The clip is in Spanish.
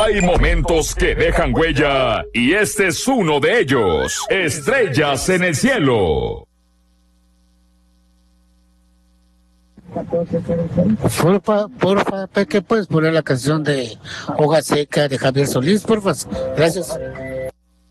Hay momentos que dejan huella y este es uno de ellos. Estrellas en el cielo. Porfa, Peque, puedes poner la canción de Hoja Seca de Javier Solís, porfa. Gracias.